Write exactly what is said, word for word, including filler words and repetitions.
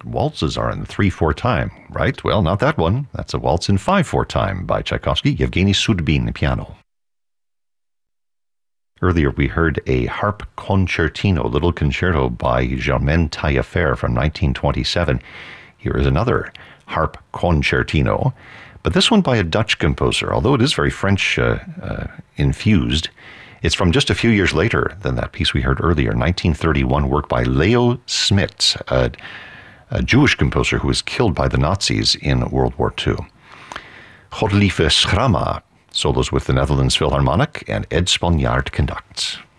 waltzes are in three four time, right? Well, not that one. That's a waltz in five four time by Tchaikovsky, Yevgeny Sudbin, piano. Earlier, we heard a harp concertino, little concerto by Germaine Taillefer from nineteen twenty-seven. Here is another harp concertino, but this one by a Dutch composer, although it is very French uh, uh, infused. It's from just a few years later than that piece we heard earlier, nineteen thirty-one, work by Leo Smits, a, a Jewish composer who was killed by the Nazis in World War Two. Godlieve Schramma solos with the Netherlands Philharmonic, and Ed Sponjaard conducts.